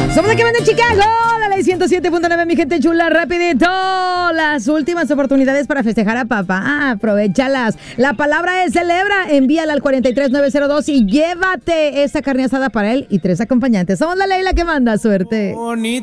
Somos de que vende Chicago, la ley 107.9, mi gente chula, rapidito. Las últimas oportunidades para festejar a papá, aprovechalas. La palabra es celebra, envíala al 43902 y llévate esa carne asada para él y 3 acompañantes. Somos la ley la que manda, suerte.